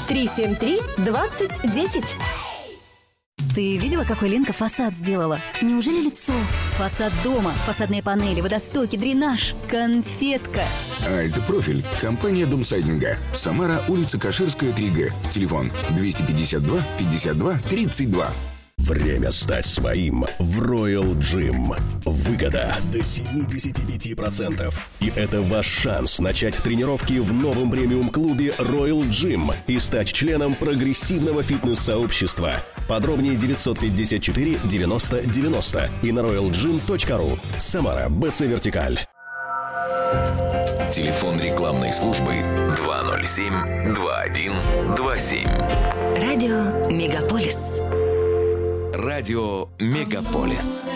373-2010. Ты видела, какой Ленка фасад сделала? Неужели лицо? Фасад дома, фасадные панели, водостоки, дренаж. Конфетка. Альтпрофиль. Компания Домсайдинга. Самара, улица Каширская, 3Г. Телефон 252 52 32. Время стать своим в Royal Gym. Выгода до 75%. И это ваш шанс начать тренировки в новом премиум-клубе Royal Gym и стать членом прогрессивного фитнес-сообщества. Подробнее 954 90 90 и на royalgym.ru. Самара, БЦ Вертикаль. Телефон рекламной службы 207-2127. Радио Мегаполис. Радио Мегаполис.